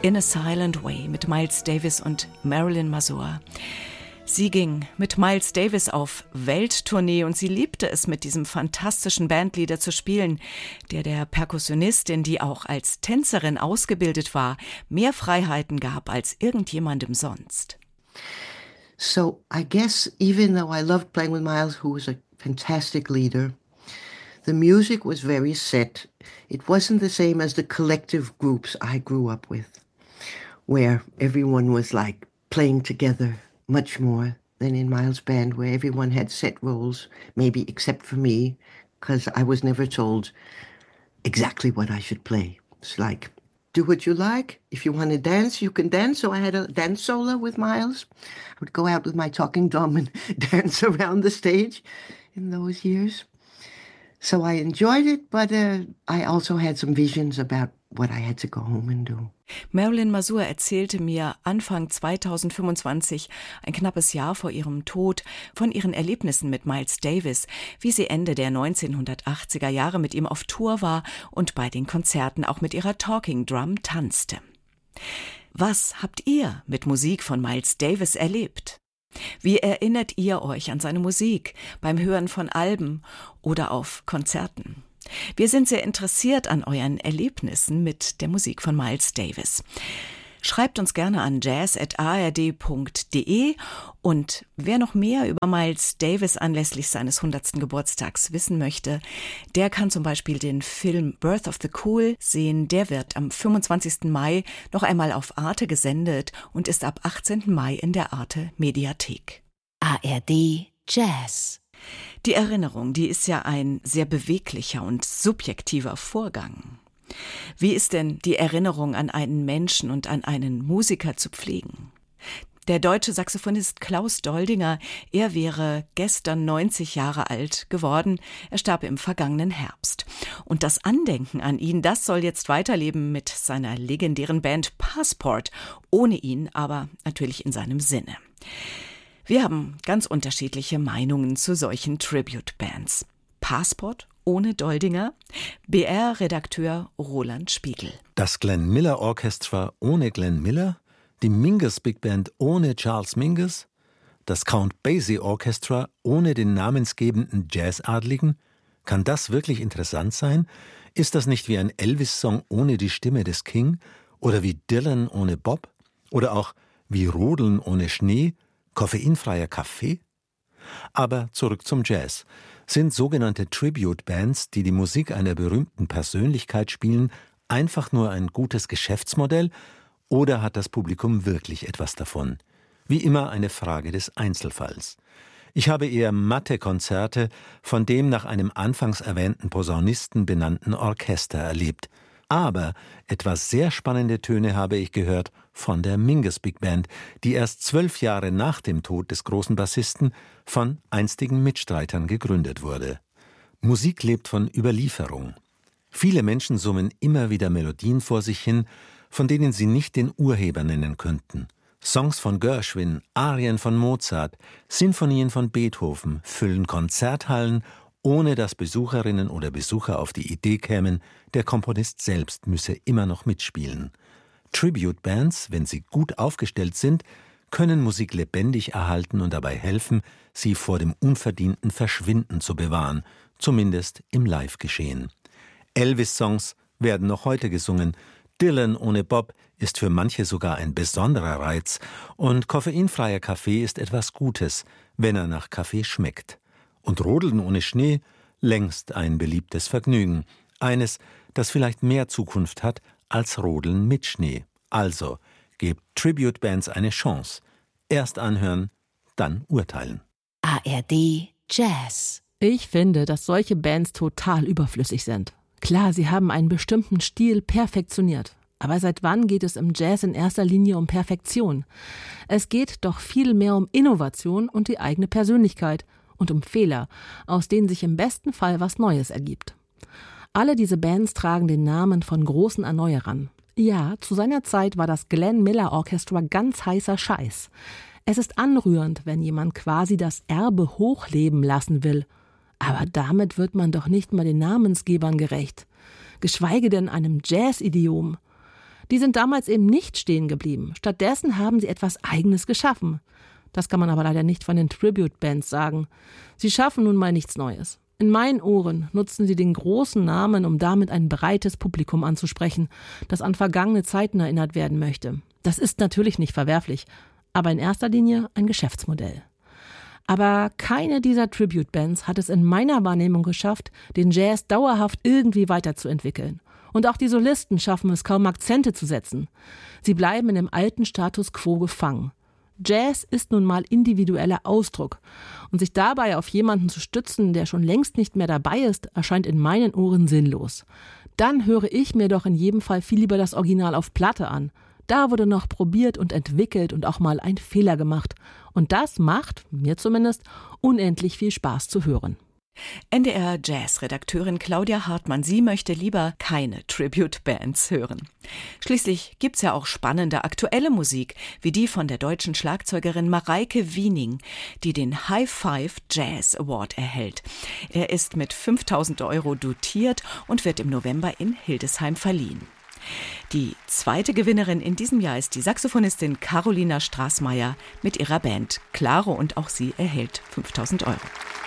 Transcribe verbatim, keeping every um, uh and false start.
In a Silent Way mit Miles Davis und Marilyn Mazur. Sie ging mit Miles Davis auf Welttournee und sie liebte es, mit diesem fantastischen Bandleader zu spielen, der der Perkussionistin, die auch als Tänzerin ausgebildet war, mehr Freiheiten gab als irgendjemandem sonst. So I guess even though I loved playing with Miles, who was a fantastic leader, the music was very set. It wasn't the same as the collective groups I grew up with, where everyone was like playing together much more than in Miles' band, where everyone had set roles, maybe except for me, because I was never told exactly what I should play. It's like, do what you like. If you want to dance, you can dance. So I had a dance solo with Miles. I would go out with my talking drum and dance around the stage in those years. So I enjoyed it, but uh, I also had some visions about what I had to go home and do. Marilyn Mazur erzählte mir Anfang zweitausendfünfundzwanzig, ein knappes Jahr vor ihrem Tod, von ihren Erlebnissen mit Miles Davis, wie sie Ende der neunzehnhundertachtziger Jahre mit ihm auf Tour war und bei den Konzerten auch mit ihrer Talking Drum tanzte. Was habt ihr mit Musik von Miles Davis erlebt? Wie erinnert ihr euch an seine Musik beim Hören von Alben oder auf Konzerten? Wir sind sehr interessiert an euren Erlebnissen mit der Musik von Miles Davis. Schreibt uns gerne an jazz at a r d punkt d e und wer noch mehr über Miles Davis anlässlich seines hundertsten Geburtstags wissen möchte, der kann zum Beispiel den Film Birth of the Cool sehen. Der wird am fünfundzwanzigsten Mai noch einmal auf Arte gesendet und ist ab achtzehnten Mai in der Arte Mediathek. A R D Jazz. Die Erinnerung, die ist ja ein sehr beweglicher und subjektiver Vorgang. Wie ist denn die Erinnerung an einen Menschen und an einen Musiker zu pflegen? Der deutsche Saxophonist Klaus Doldinger, er wäre gestern neunzig Jahre alt geworden. Er starb im vergangenen Herbst. Und das Andenken an ihn, das soll jetzt weiterleben mit seiner legendären Band Passport. Ohne ihn, aber natürlich in seinem Sinne. Wir haben ganz unterschiedliche Meinungen zu solchen Tribute-Bands. Passport ohne Doldinger? B R-Redakteur Roland Spiegel. Das Glenn Miller Orchestra ohne Glenn Miller? Die Mingus Big Band ohne Charles Mingus? Das Count Basie Orchestra ohne den namensgebenden Jazzadligen? Kann das wirklich interessant sein? Ist das nicht wie ein Elvis-Song ohne die Stimme des King? Oder wie Dylan ohne Bob? Oder auch wie Rodeln ohne Schnee? Koffeinfreier Kaffee? Aber zurück zum Jazz. Sind sogenannte Tribute-Bands, die die Musik einer berühmten Persönlichkeit spielen, einfach nur ein gutes Geschäftsmodell oder hat das Publikum wirklich etwas davon? Wie immer eine Frage des Einzelfalls. Ich habe eher matte Konzerte von dem nach einem anfangs erwähnten Posaunisten benannten Orchester erlebt. Aber etwas sehr spannende Töne habe ich gehört von der Mingus Big Band, die erst zwölf Jahre nach dem Tod des großen Bassisten von einstigen Mitstreitern gegründet wurde. Musik lebt von Überlieferung. Viele Menschen summen immer wieder Melodien vor sich hin, von denen sie nicht den Urheber nennen könnten. Songs von Gershwin, Arien von Mozart, Sinfonien von Beethoven füllen Konzerthallen, ohne dass Besucherinnen oder Besucher auf die Idee kämen, der Komponist selbst müsse immer noch mitspielen. Tribute-Bands, wenn sie gut aufgestellt sind, können Musik lebendig erhalten und dabei helfen, sie vor dem unverdienten Verschwinden zu bewahren, zumindest im Live-Geschehen. Elvis-Songs werden noch heute gesungen, Dylan ohne Bob ist für manche sogar ein besonderer Reiz und koffeinfreier Kaffee ist etwas Gutes, wenn er nach Kaffee schmeckt. Und Rodeln ohne Schnee, längst ein beliebtes Vergnügen. Eines, das vielleicht mehr Zukunft hat als Rodeln mit Schnee. Also, gebt Tribute-Bands eine Chance. Erst anhören, dann urteilen. A R D Jazz. Ich finde, dass solche Bands total überflüssig sind. Klar, sie haben einen bestimmten Stil perfektioniert. Aber seit wann geht es im Jazz in erster Linie um Perfektion? Es geht doch viel mehr um Innovation und die eigene Persönlichkeit. Und um Fehler, aus denen sich im besten Fall was Neues ergibt. Alle diese Bands tragen den Namen von großen Erneuerern. Ja, zu seiner Zeit war das Glenn Miller Orchestra ganz heißer Scheiß. Es ist anrührend, wenn jemand quasi das Erbe hochleben lassen will. Aber damit wird man doch nicht mal den Namensgebern gerecht. Geschweige denn einem Jazz-Idiom. Die sind damals eben nicht stehen geblieben. Stattdessen haben sie etwas Eigenes geschaffen. Das kann man aber leider nicht von den Tribute-Bands sagen. Sie schaffen nun mal nichts Neues. In meinen Ohren nutzen sie den großen Namen, um damit ein breites Publikum anzusprechen, das an vergangene Zeiten erinnert werden möchte. Das ist natürlich nicht verwerflich, aber in erster Linie ein Geschäftsmodell. Aber keine dieser Tribute-Bands hat es in meiner Wahrnehmung geschafft, den Jazz dauerhaft irgendwie weiterzuentwickeln. Und auch die Solisten schaffen es kaum, Akzente zu setzen. Sie bleiben in dem alten Status quo gefangen. Jazz ist nun mal individueller Ausdruck. Und sich dabei auf jemanden zu stützen, der schon längst nicht mehr dabei ist, erscheint in meinen Ohren sinnlos. Dann höre ich mir doch in jedem Fall viel lieber das Original auf Platte an. Da wurde noch probiert und entwickelt und auch mal ein Fehler gemacht. Und das macht, mir zumindest, unendlich viel Spaß zu hören. N D R-Jazz-Redakteurin Claudia Hartmann, sie möchte lieber keine Tribute-Bands hören. Schließlich gibt's ja auch spannende aktuelle Musik, wie die von der deutschen Schlagzeugerin Mareike Wiening, die den High Five Jazz Award erhält. Er ist mit fünftausend Euro dotiert und wird im November in Hildesheim verliehen. Die zweite Gewinnerin in diesem Jahr ist die Saxophonistin Carolina Straßmeier mit ihrer Band Claro, und auch sie erhält fünftausend Euro.